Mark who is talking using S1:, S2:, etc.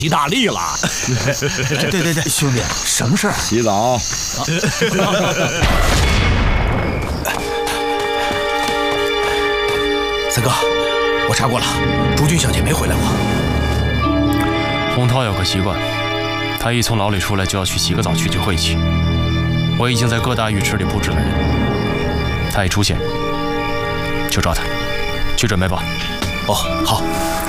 S1: 意大利了。
S2: 对，兄弟，什么事儿？
S3: 洗澡。
S2: 三哥，我查过了，朱军小姐没回来过。
S4: 洪涛有个习惯，他一从牢里出来就要去洗个澡，去聚晦气。我已经在各大浴池里布置了人，他一出现就抓他，去准备吧。
S2: 哦，好。